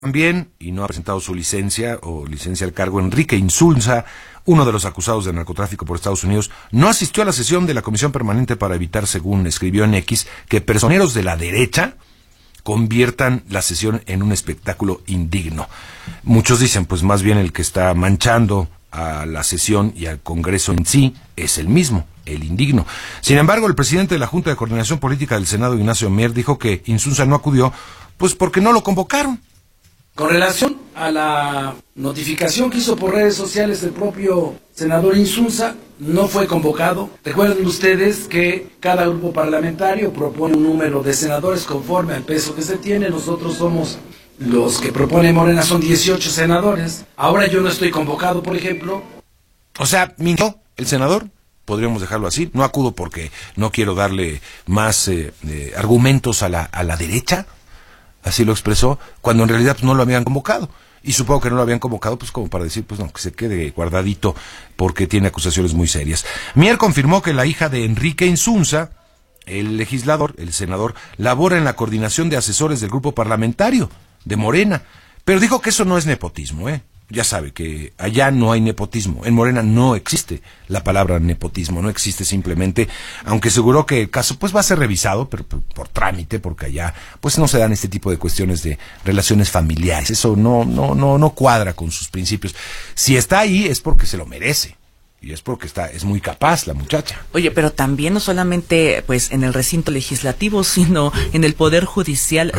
También, y no ha presentado su licencia o licencia al cargo, Enrique Insulza, uno de los acusados de narcotráfico por Estados Unidos, no asistió a la sesión de la Comisión Permanente para evitar, según escribió en X, que personeros de la derecha conviertan la sesión en un espectáculo indigno. Muchos dicen, pues más bien el que está manchando a la sesión y al Congreso en sí es el mismo, el indigno. Sin embargo, el presidente de la Junta de Coordinación Política del Senado, Ignacio Mier, dijo que Insulza no acudió, pues porque no lo convocaron. Con relación a la notificación que hizo por redes sociales el propio senador Insulza, no fue convocado. Recuerden ustedes que cada grupo parlamentario propone un número de senadores conforme al peso que se tiene. Nosotros somos los que propone Morena, son 18 senadores. Ahora yo no estoy convocado, por ejemplo. O sea, mintió el senador. Podríamos dejarlo así. No acudo porque no quiero darle más argumentos a la derecha. Así lo expresó, cuando en realidad pues, no lo habían convocado. Y supongo que no lo habían convocado pues como para decir, pues no, que se quede guardadito porque tiene acusaciones muy serias. Mier confirmó que la hija de Enrique Insulza, el legislador, el senador, labora en la coordinación de asesores del grupo parlamentario de Morena. Pero dijo que eso no es nepotismo, Ya sabe que allá no hay nepotismo. En Morena no existe la palabra nepotismo, no existe simplemente, aunque aseguró que el caso pues va a ser revisado, pero por trámite, porque allá pues no se dan este tipo de cuestiones de relaciones familiares. Eso no cuadra con sus principios. Si está ahí es porque se lo merece. Y es porque es muy capaz la muchacha. Oye, pero también no solamente pues en el recinto legislativo, sino en el Poder Judicial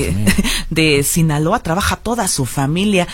de Sinaloa trabaja toda su familia.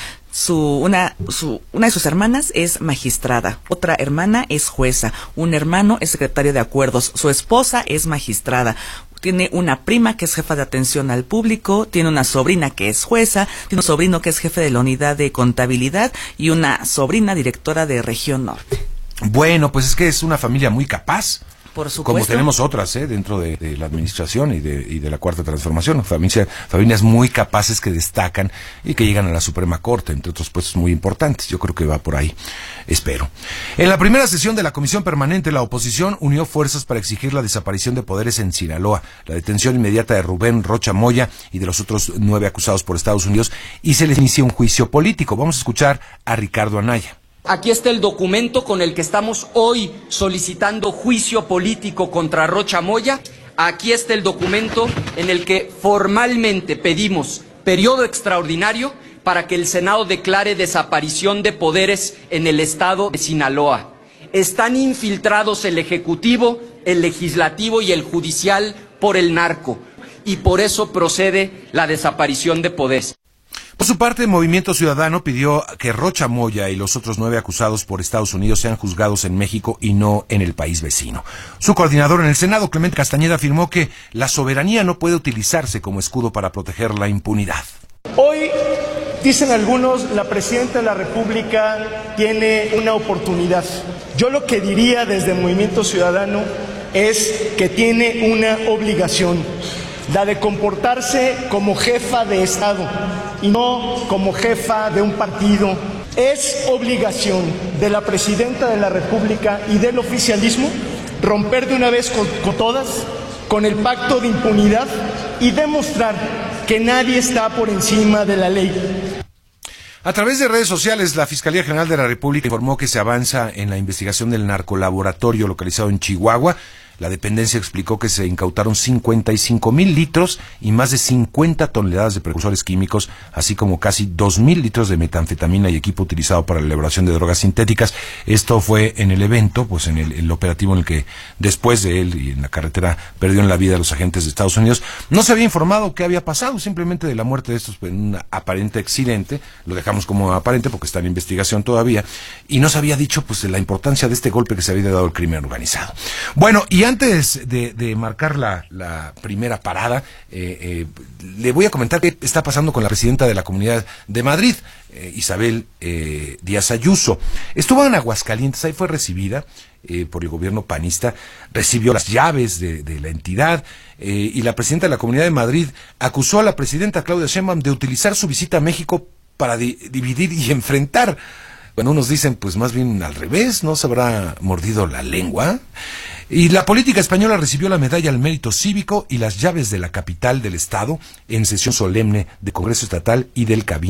Una de sus hermanas es magistrada, otra hermana es jueza, un hermano es secretario de acuerdos, su esposa es magistrada. Tiene una prima que es jefa de atención al público, tiene una sobrina que es jueza, tiene un sobrino que es jefe de la unidad de contabilidad y una sobrina directora de Región Norte. Bueno, pues es que es una familia muy capaz. Por supuesto. Como tenemos otras, dentro de la administración y de la Cuarta Transformación, familias muy capaces que destacan y que llegan a la Suprema Corte, entre otros puestos muy importantes. Yo creo que va por ahí, espero. En la primera sesión de la Comisión Permanente, la oposición unió fuerzas para exigir la desaparición de poderes en Sinaloa, la detención inmediata de Rubén Rocha Moya y de los otros 9 acusados por Estados Unidos, y se les inicia un juicio político. Vamos a escuchar a Ricardo Anaya. Aquí está el documento con el que estamos hoy solicitando juicio político contra Rocha Moya. Aquí está el documento en el que formalmente pedimos periodo extraordinario para que el Senado declare desaparición de poderes en el estado de Sinaloa. Están infiltrados el Ejecutivo, el Legislativo y el Judicial por el narco, y por eso procede la desaparición de poderes. Por su parte, Movimiento Ciudadano pidió que Rocha Moya y los otros 9 acusados por Estados Unidos sean juzgados en México y no en el país vecino. Su coordinador en el Senado, Clemente Castañeda, afirmó que la soberanía no puede utilizarse como escudo para proteger la impunidad. Hoy, dicen algunos, la Presidenta de la República tiene una oportunidad. Yo lo que diría desde Movimiento Ciudadano es que tiene una obligación, la de comportarse como jefa de Estado y no como jefa de un partido. Es obligación de la Presidenta de la República y del oficialismo romper de una vez con todas con el pacto de impunidad y demostrar que nadie está por encima de la ley. A través de redes sociales, la Fiscalía General de la República informó que se avanza en la investigación del narcolaboratorio localizado en Chihuahua. La dependencia explicó que se incautaron 55,000 litros y más de 50 toneladas de precursores químicos, así como casi 2,000 litros de metanfetamina y equipo utilizado para la elaboración de drogas sintéticas. Esto fue en el evento, pues en el operativo en el que después de él y en la carretera perdieron la vida los agentes de Estados Unidos. No se había informado qué había pasado, simplemente de la muerte de estos en un aparente accidente. Lo dejamos como aparente porque está en investigación todavía. Y no se había dicho pues de la importancia de este golpe que se había dado al crimen organizado. Bueno, y antes de marcar la primera parada, le voy a comentar qué está pasando con la presidenta de la Comunidad de Madrid, Isabel Díaz Ayuso. Estuvo en Aguascalientes, ahí fue recibida por el gobierno panista, recibió las llaves de la entidad, y la presidenta de la Comunidad de Madrid acusó a la presidenta Claudia Sheinbaum de utilizar su visita a México para dividir y enfrentar. Bueno, unos dicen, pues más bien al revés, ¿no se habrá mordido la lengua? Y la política española recibió la medalla al mérito cívico y las llaves de la capital del Estado en sesión solemne de Congreso Estatal y del Cabildo